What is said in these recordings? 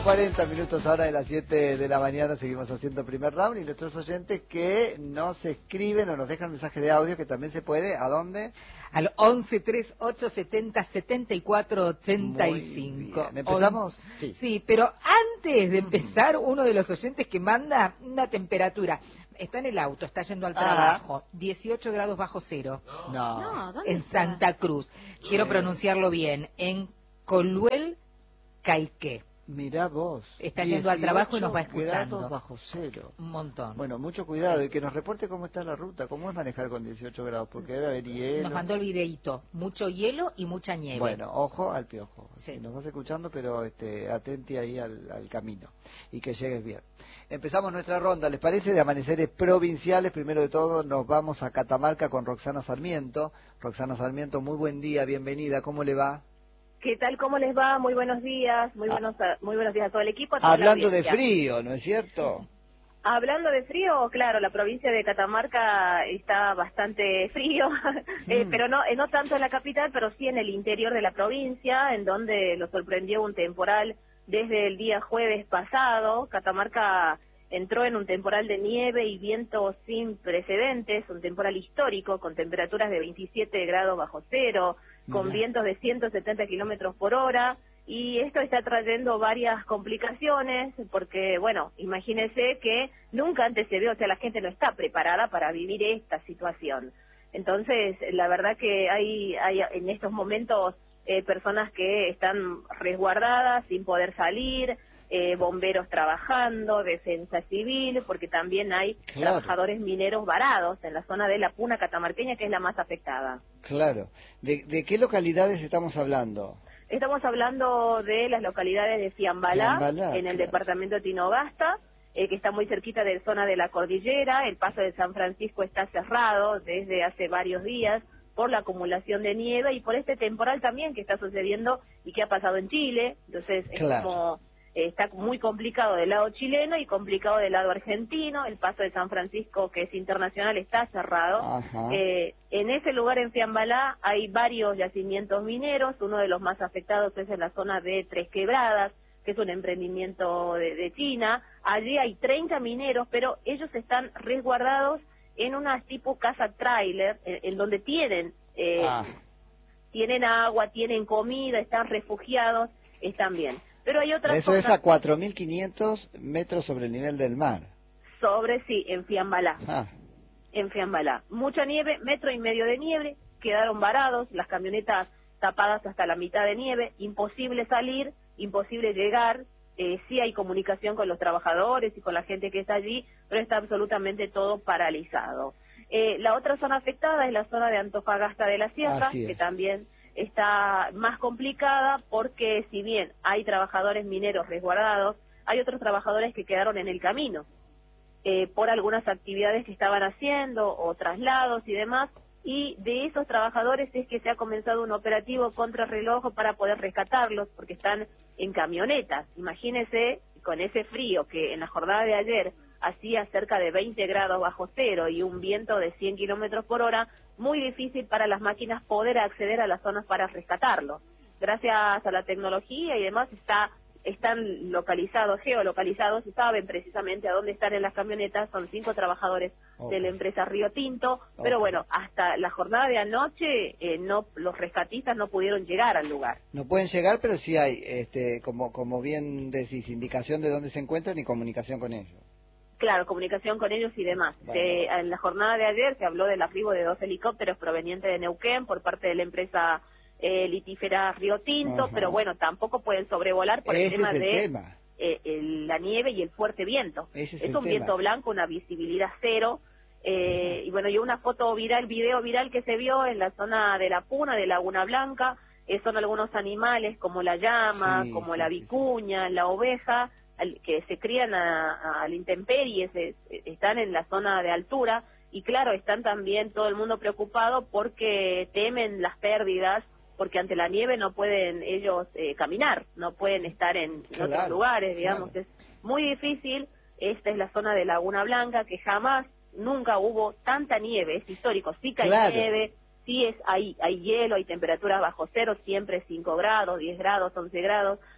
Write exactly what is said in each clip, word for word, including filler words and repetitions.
cuarenta minutos ahora de las siete de la mañana, seguimos haciendo primer round y nuestros oyentes que nos escriben o nos dejan mensaje de audio, que también se puede, ¿a dónde? Al once treinta y ocho setenta setenta y cuatro ochenta y cinco. Muy bien. ¿Empezamos? On... Sí. Sí, pero antes de empezar, uno de los oyentes que manda una temperatura, está en el auto, está yendo al trabajo, ah. dieciocho grados bajo cero. No. no ¿dónde en está? Santa Cruz. Quiero Sí. pronunciarlo bien, en Coluel, Caiqué. Mirá vos. Está yendo al trabajo y nos va escuchando. Grados bajo cero. Un montón. Bueno, mucho cuidado y que nos reporte cómo está la ruta, cómo es manejar con dieciocho grados, porque debe haber hielo. Nos mandó el videíto, mucho hielo y mucha nieve. Bueno, ojo al piojo. Sí. Nos vas escuchando, pero este, atente ahí al, al camino y que llegues bien. Empezamos nuestra ronda, ¿les parece? De amaneceres provinciales. Primero de todo nos vamos a Catamarca con Roxana Sarmiento. Roxana Sarmiento, muy buen día, bienvenida, ¿cómo le va? ¿Qué tal? ¿Cómo les va? Muy buenos días, muy buenos a, muy buenos días a todo el equipo. Toda Hablando de frío, ¿no es cierto? Hablando de frío, claro, la provincia de Catamarca está bastante frío, eh, mm. pero no eh, no tanto en la capital, pero sí en el interior de la provincia, en donde lo sorprendió un temporal desde el día jueves pasado. Catamarca entró en un temporal de nieve y viento sin precedentes, un temporal histórico con temperaturas de veintisiete grados bajo cero, con Mira. vientos de ciento setenta kilómetros por hora, y esto está trayendo varias complicaciones, porque, bueno, imagínense que nunca antes se vio, o sea, la gente no está preparada para vivir esta situación. Entonces, la verdad que hay, hay en estos momentos eh, personas que están resguardadas sin poder salir, eh, bomberos trabajando, defensa civil, porque también hay claro. trabajadores mineros varados en la zona de la Puna catamarqueña, que es la más afectada. Claro. ¿De, de qué localidades estamos hablando? Estamos hablando de las localidades de Fiambalá, Fiambalá en el claro. departamento de Tinogasta, eh, que está muy cerquita de la zona de la cordillera. El paso de San Francisco está cerrado desde hace varios días por la acumulación de nieve y por este temporal también que está sucediendo y que ha pasado en Chile. Entonces es claro. como... está muy complicado del lado chileno y complicado del lado argentino. El paso de San Francisco, que es internacional, está cerrado. Eh, en ese lugar, en Fiambalá, hay varios yacimientos mineros. Uno de los más afectados es en la zona de Tres Quebradas, que es un emprendimiento de, de China. Allí hay treinta mineros, pero ellos están resguardados en unas tipo casa trailer, en, en donde tienen, eh, ah. tienen agua, tienen comida, están refugiados, están bien. Pero hay otras Eso zonas, es a cuatro mil quinientos metros sobre el nivel del mar. Sobre, sí, en Fiambalá. Ah. En Fiambalá. Mucha nieve, metro y medio de nieve, quedaron varados, las camionetas tapadas hasta la mitad de nieve, imposible salir, imposible llegar, eh, sí hay comunicación con los trabajadores y con la gente que está allí, pero está absolutamente todo paralizado. Eh, la otra zona afectada es la zona de Antofagasta de la Sierra, que también está más complicada porque si bien hay trabajadores mineros resguardados, hay otros trabajadores que quedaron en el camino eh, por algunas actividades que estaban haciendo o traslados y demás, y de esos trabajadores es que se ha comenzado un operativo contrarreloj para poder rescatarlos porque están en camionetas. Imagínense con ese frío que en la jornada de ayer hacía cerca de veinte grados bajo cero y un viento de cien kilómetros por hora, muy difícil para las máquinas poder acceder a las zonas para rescatarlos. Gracias a la tecnología y demás está están localizados, geolocalizados, y saben precisamente a dónde están en las camionetas. Son cinco trabajadores okay. de la empresa Río Tinto, okay. pero bueno, hasta la jornada de anoche eh, no los rescatistas no pudieron llegar al lugar. No pueden llegar, pero sí hay, este, como como bien decís, indicación de dónde se encuentran y comunicación con ellos. Claro, comunicación con ellos y demás. Bueno. Se, en la jornada de ayer se habló del arribo de dos helicópteros provenientes de Neuquén por parte de la empresa eh, litífera Río Tinto, Ajá. pero bueno, tampoco pueden sobrevolar por Ese el tema es el de tema. Eh, el, la nieve y el fuerte viento. Ese es es el un tema. viento blanco, una visibilidad cero, eh, y bueno, y una foto viral, video viral que se vio en la zona de la Puna, de Laguna Blanca, eh, son algunos animales como la llama, sí, como sí, la vicuña, sí, sí. la oveja, al, que se crían a, a la intemperie, se, están en la zona de altura, y claro, están también todo el mundo preocupado porque temen las pérdidas, porque ante la nieve no pueden ellos eh, caminar, no pueden estar en, en claro, otros lugares, digamos, claro. es muy difícil. Esta es la zona de Laguna Blanca, que jamás, nunca hubo tanta nieve, es histórico, sí que hay claro. nieve, sí es, hay, hay hielo, hay temperaturas bajo cero, siempre cinco grados, diez grados, once grados,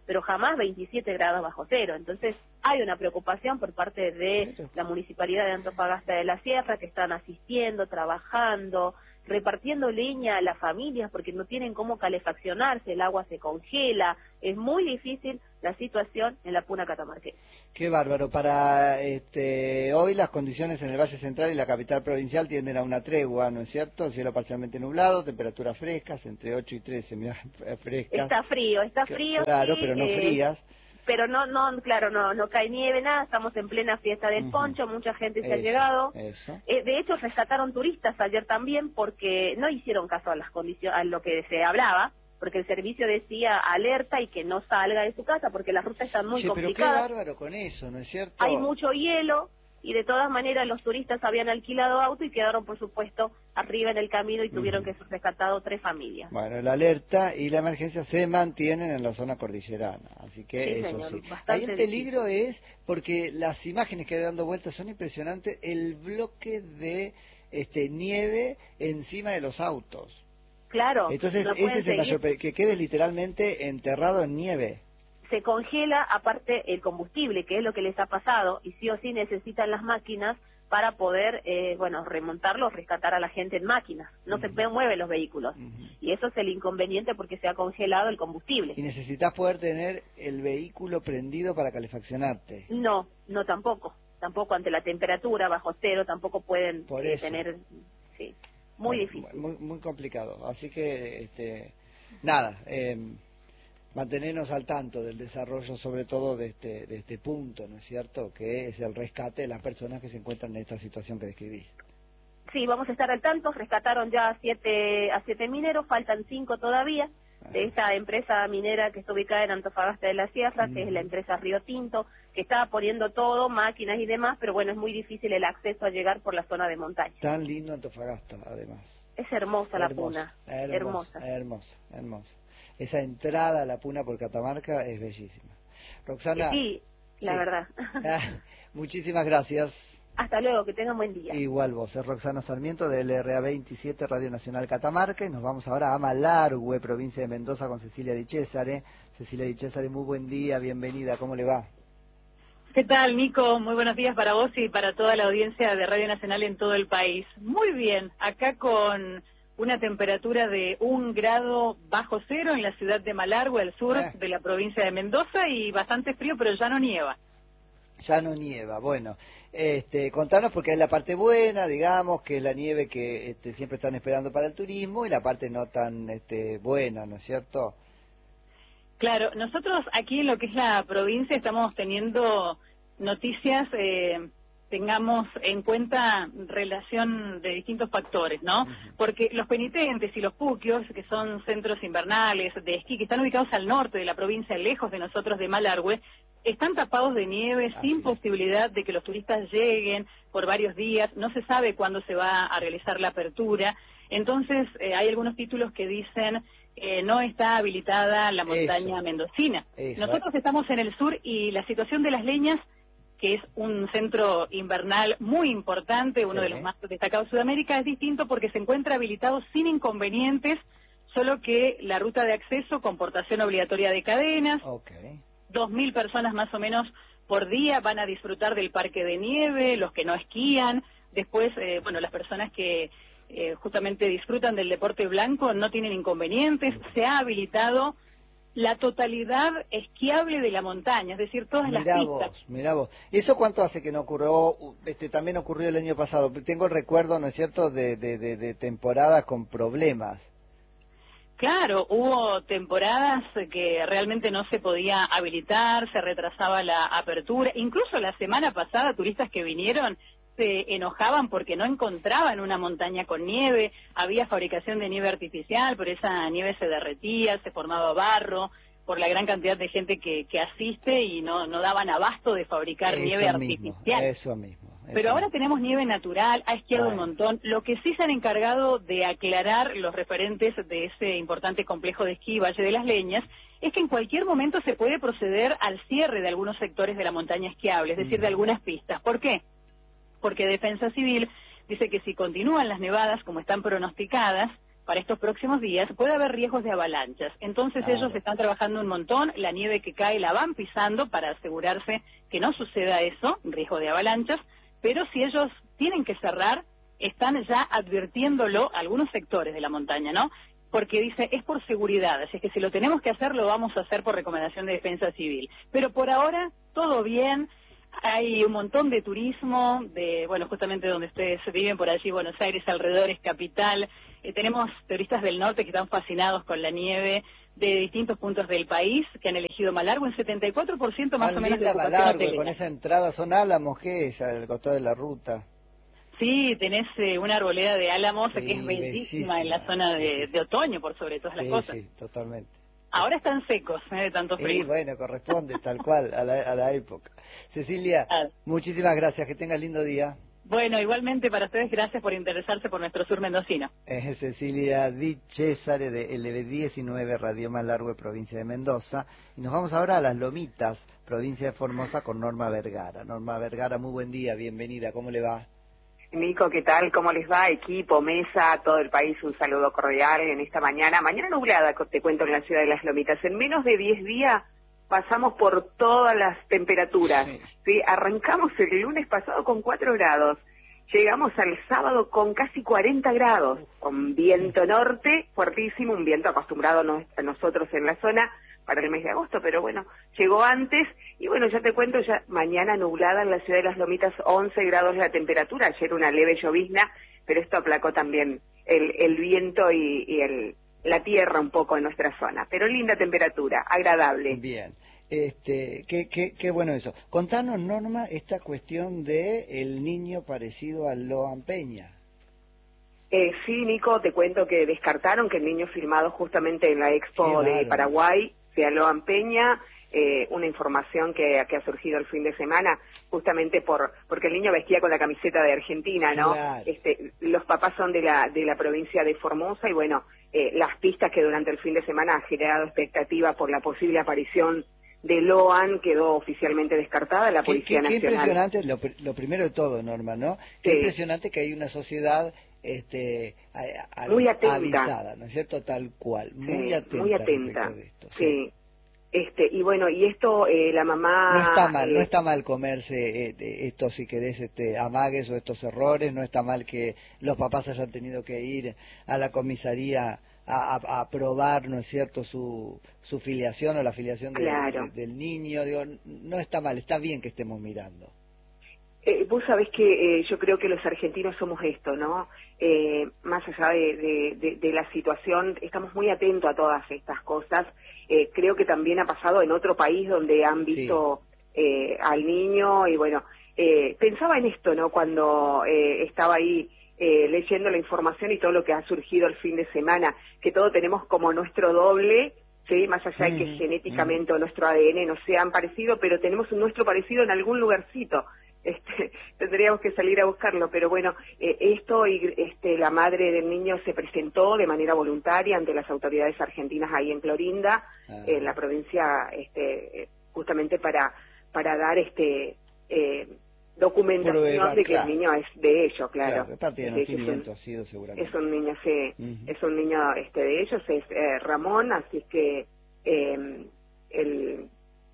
pero jamás veintisiete grados bajo cero. Entonces hay una preocupación por parte de la Municipalidad de Antofagasta de la Sierra, que están asistiendo, trabajando, repartiendo leña a las familias porque no tienen cómo calefaccionarse, el agua se congela, es muy difícil la situación en la Puna catamarqueña. Qué bárbaro. Para este, hoy las condiciones en el Valle Central y la capital provincial tienden a una tregua, ¿no es cierto? Cielo parcialmente nublado, temperaturas frescas, entre ocho y trece, mirá, frescas. Está frío, está frío. Claro, sí, pero no eh, frías. Pero no, no, claro, no, no cae nieve, nada, estamos en plena fiesta del uh-huh. poncho, mucha gente se eso, ha llegado. Eso. Eh, de hecho, rescataron turistas ayer también porque no hicieron caso a las condiciones, a lo que se hablaba, porque el servicio decía alerta y que no salga de su casa porque las rutas están muy che, complicadas. Pero qué bárbaro con eso, ¿no es cierto? Hay mucho hielo y de todas maneras los turistas habían alquilado auto y quedaron, por supuesto, arriba en el camino y tuvieron uh-huh. que ser rescatados tres familias. Bueno, la alerta y la emergencia se mantienen en la zona cordillerana, así que sí, eso señor, sí. Ahí el peligro difícil. Es, porque las imágenes que dando vueltas son impresionantes, el bloque de este nieve encima de los autos. Claro. Entonces, no ese es el mayor peligro, que quedes literalmente enterrado en nieve. Se congela aparte el combustible, que es lo que les ha pasado, y sí o sí necesitan las máquinas para poder, eh, bueno, remontarlos, rescatar a la gente en máquinas. No uh-huh. se mueven los vehículos. Uh-huh. Y eso es el inconveniente porque se ha congelado el combustible. ¿Y necesitas poder tener el vehículo prendido para calefaccionarte? No, no tampoco. Tampoco ante la temperatura bajo cero, tampoco pueden Por eh, eso. tener... Sí, muy bueno, difícil. Muy, muy complicado. Así que, este, nada... Eh, mantenernos al tanto del desarrollo, sobre todo de este, de este punto, ¿no es cierto?, que es el rescate de las personas que se encuentran en esta situación que describí. Sí, vamos a estar al tanto. Rescataron ya a siete, a siete mineros, faltan cinco todavía, de esta empresa minera que está ubicada en Antofagasta de la Sierra, mm. que es la empresa Río Tinto, que está poniendo todo, máquinas y demás, pero bueno, es muy difícil el acceso a llegar por la zona de montaña. Tan lindo Antofagasta, además. Es hermosa, hermosa la Puna, hermosa, hermosa. Hermosa, hermosa. Esa entrada a la Puna por Catamarca es bellísima. Roxana. Sí, la sí. verdad. Ah, muchísimas gracias. Hasta luego, que tengan buen día. Igual vos, es Roxana Sarmiento de L R A veintisiete, Radio Nacional Catamarca, y nos vamos ahora a Malargüe, provincia de Mendoza, con Cecilia Di Cesare. Cecilia Di Cesare, muy buen día, bienvenida, ¿cómo le va? ¿Qué tal, Nico? Muy buenos días para vos y para toda la audiencia de Radio Nacional en todo el país. Muy bien, acá con una temperatura de un grado bajo cero en la ciudad de Malargüe, al sur eh. de la provincia de Mendoza, y bastante frío, pero ya no nieva. Ya no nieva, bueno, este, contanos porque es la parte buena, digamos, que es la nieve que este, siempre están esperando para el turismo, y la parte no tan este, buena, ¿no es cierto? Claro, nosotros aquí en lo que es la provincia estamos teniendo noticias... Eh, tengamos en cuenta relación de distintos factores, ¿no? Uh-huh. Porque los penitentes y los puquios, que son centros invernales de esquí, que están ubicados al norte de la provincia, lejos de nosotros de Malargüe, están tapados de nieve, Así sin es. posibilidad de que los turistas lleguen por varios días, no se sabe cuándo se va a realizar la apertura. Entonces, eh, hay algunos títulos que dicen... Eh, no está habilitada la montaña Eso. mendocina. Eso. Nosotros estamos en el sur y la situación de Las Leñas, que es un centro invernal muy importante, uno sí. de los más destacados de Sudamérica, es distinto porque se encuentra habilitado sin inconvenientes, solo que la ruta de acceso con portación obligatoria de cadenas, okay. dos mil personas más o menos por día van a disfrutar del parque de nieve, los que no esquían, después, eh, bueno, las personas que eh, justamente disfrutan del deporte blanco no tienen inconvenientes, se ha habilitado la totalidad esquiable de la montaña, es decir, todas mirá las pistas. Vos, mirá vos. ¿Eso cuánto hace que no ocurrió? Este, también ocurrió el año pasado. Tengo el recuerdo, ¿no es cierto?, de, de, de, de temporadas con problemas. Claro, hubo temporadas que realmente no se podía habilitar, se retrasaba la apertura. Incluso la semana pasada, turistas que vinieron se enojaban porque no encontraban una montaña con nieve, había fabricación de nieve artificial, pero esa nieve se derretía, se formaba barro, por la gran cantidad de gente que, que asiste y no, no daban abasto de fabricar eso nieve mismo, artificial. Eso mismo. Eso pero ahora mismo. tenemos nieve natural, ha esquiado bueno. un montón. Lo que sí se han encargado de aclarar los referentes de ese importante complejo de esquí Valle de las Leñas es que en cualquier momento se puede proceder al cierre de algunos sectores de la montaña esquiable, es decir, de algunas pistas. ¿Por qué? Porque Defensa Civil dice que si continúan las nevadas como están pronosticadas, para estos próximos días, puede haber riesgos de avalanchas. Entonces Claro. ellos están trabajando un montón, la nieve que cae la van pisando para asegurarse que no suceda eso, riesgo de avalanchas, pero si ellos tienen que cerrar, están ya advirtiéndolo a algunos sectores de la montaña, ¿no? Porque dice, es por seguridad, así es que si lo tenemos que hacer, lo vamos a hacer por recomendación de Defensa Civil. Pero por ahora, todo bien, hay un montón de turismo, de, bueno, justamente donde ustedes viven, por allí, Buenos Aires, alrededores, capital. Eh, tenemos turistas del norte que están fascinados con la nieve, de distintos puntos del país, que han elegido Malargüe, un setenta y cuatro por ciento más Tan o menos de linda ocupación Malargüe, hotelera. con esa entrada, son álamos, ¿qué es? Al costado de la ruta. Sí, tenés eh, una arboleda de álamos Sí, que es bellísima en la bellísima, zona de, bellísima. de otoño, por sobre todas las Sí, cosas. sí, totalmente. Ahora están secos, ¿eh? De tanto Sí, frío. bueno, corresponde tal cual a la, a la época. Cecilia, Ah. muchísimas gracias, que tengas lindo día. Bueno, igualmente para ustedes, gracias por interesarse por nuestro sur mendocino. Es Cecilia Di Cesare de L B diecinueve, Radio Malargüe, provincia de Mendoza. Y nos vamos ahora a Las Lomitas, provincia de Formosa, con Norma Vergara. Norma Vergara, muy buen día, bienvenida, ¿cómo le va? Nico, ¿qué tal? ¿Cómo les va? Equipo, mesa, todo el país, un saludo cordial en esta mañana. Mañana nublada, te cuento, en la ciudad de Las Lomitas. En menos de diez días pasamos por todas las temperaturas. Sí. ¿Sí? Arrancamos el lunes pasado con cuatro grados. Llegamos al sábado con casi cuarenta grados, con viento norte fuertísimo, un viento acostumbrado a nosotros en la zona para el mes de agosto, pero bueno, llegó antes. Y bueno, ya te cuento, ya mañana nublada en la ciudad de Las Lomitas, once grados la temperatura, ayer una leve llovizna, pero esto aplacó también el, el viento y, y el, la tierra un poco en nuestra zona, pero linda temperatura, agradable. Bien, este, qué, qué, qué bueno eso. Contanos, Norma, esta cuestión de el niño parecido a Loan Peña. Eh, sí, Nico, te cuento que descartaron que el niño filmado justamente en la Expo de Paraguay sea Loan Peña. Eh, una información que, que ha surgido el fin de semana, justamente por porque el niño vestía con la camiseta de Argentina, ¿no? Claro. Este, los papás son de la de la provincia de Formosa y bueno, eh, las pistas que durante el fin de semana ha generado expectativa por la posible aparición de Loan quedó oficialmente descartada. La Policía qué, qué, qué Nacional. impresionante, lo, lo primero de todo, Norma, ¿no? Qué Sí. impresionante que hay una sociedad este, a, a, Muy atenta. avisada, ¿no es cierto? Tal cual, muy Sí, atenta, muy atenta. respecto de esto. Sí. Sí. Este, y bueno, y esto, eh, la mamá... No está mal, eh, no está mal comerse eh, estos, si querés, este, amagues o estos errores, no está mal que los papás hayan tenido que ir a la comisaría a, a, a probar, ¿no es cierto?, su, su filiación o la filiación de, Claro. de, del niño, digo, no está mal, está bien que estemos mirando. Eh, vos sabés que eh, yo creo que los argentinos somos esto, ¿no? Eh, más allá de, de, de, de la situación, estamos muy atentos a todas estas cosas. Eh, creo que también ha pasado en otro país donde han visto sí. eh, al niño y bueno, eh, pensaba en esto, ¿no? Cuando eh, estaba ahí eh, leyendo la información y todo lo que ha surgido el fin de semana, que todo tenemos como nuestro doble, sí, más allá de que Mm, genéticamente mm. o nuestro A D N no sean parecidos, pero tenemos un nuestro parecido en algún lugarcito. Este, tendríamos que salir a buscarlo, pero bueno, eh, esto y este, la madre del niño se presentó de manera voluntaria ante las autoridades argentinas ahí en Clorinda, ah. en la provincia, este, justamente para para dar este eh, documentación Prueba, de que claro. el niño es de ellos, claro. Claro, parte de nacimiento ha sido seguramente. Es un niño, sí, uh-huh. es un niño este de ellos, es eh, Ramón, así es que eh, el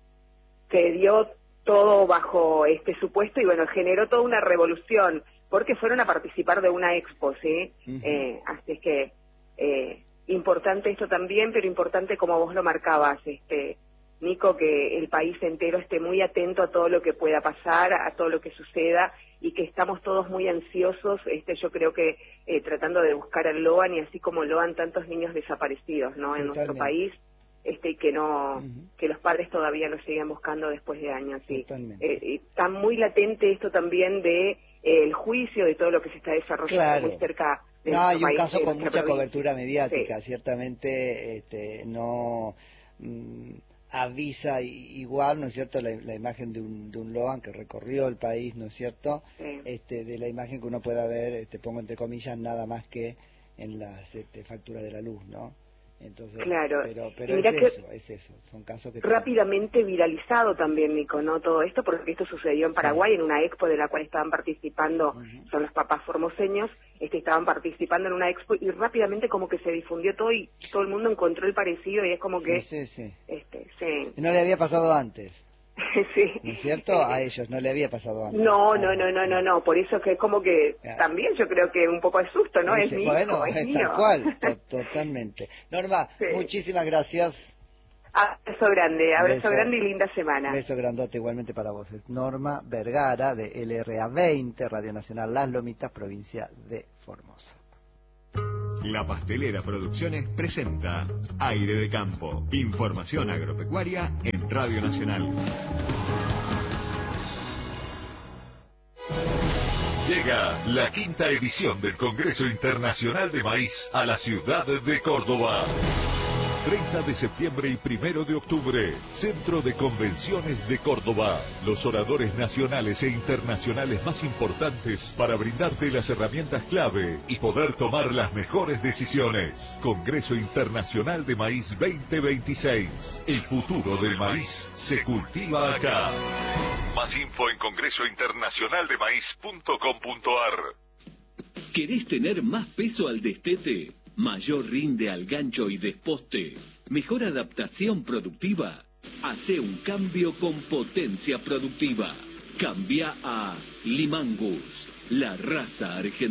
se dio todo bajo este supuesto y bueno, generó toda una revolución porque fueron a participar de una expo, ¿sí? Uh-huh. Eh, así es que eh, importante esto también, pero importante como vos lo marcabas, este Nico, que el país entero esté muy atento a todo lo que pueda pasar, a todo lo que suceda y que estamos todos muy ansiosos, este yo creo que eh, tratando de buscar al Loan y así como Loan tantos niños desaparecidos, ¿no? En nuestro país. Este, que no uh-huh. que los padres todavía lo siguen buscando después de años, sí. Eh, y está muy latente esto también de eh, el juicio de todo lo que se está desarrollando claro. muy cerca de no, hay un país, caso con mucha provincia. cobertura mediática, sí. ciertamente este, no mm, avisa igual, ¿no es cierto?, la, la imagen de un, de un Loan que recorrió el país, ¿no es cierto?, sí. este, de la imagen que uno pueda ver, este, pongo entre comillas, nada más que en las este, facturas de la luz, ¿no? Entonces, claro, pero, pero es eso, es eso, son casos que... Rápidamente tenemos. Viralizado también, Nico, ¿no? Todo esto, porque esto sucedió en Paraguay, sí. en una expo de la cual estaban participando, uh-huh. son los papás formoseños, este, estaban participando en una expo y rápidamente como que se difundió todo y todo el mundo encontró el parecido y es como que... Sí, sí, sí. Este, sí. Y no le había pasado antes. Sí. ¿No es cierto? A ellos no le había pasado antes. No, Ah, no, no, no, no, no, por eso es que es como que ah. también yo creo que un poco de susto, ¿no? Ese, es mi bueno, hijo, es es mío. tal cual, to totalmente. Norma, Sí. muchísimas gracias. Abrazo grande, abrazo Beso. grande y linda semana. Beso grandote igualmente para vos. Es Norma Vergara de L R A veinte, Radio Nacional Las Lomitas, provincia de Formosa. La Pastelera Producciones presenta Aire de Campo. Información agropecuaria en Radio Nacional. Llega la quinta edición del Congreso Internacional de Maíz a la ciudad de Córdoba. treinta de septiembre y primero de octubre, Centro de Convenciones de Córdoba. Los oradores nacionales e internacionales más importantes para brindarte las herramientas clave y poder tomar las mejores decisiones. Congreso Internacional de Maíz veinte veintiséis. El futuro del maíz se cultiva acá. Más info en congreso internacional de maíz punto com punto ar. ¿Querés tener más peso al destete? Mayor rinde al gancho y desposte, mejor adaptación productiva. Hace un cambio con potencia productiva. Cambia a Limangus, la raza argentina.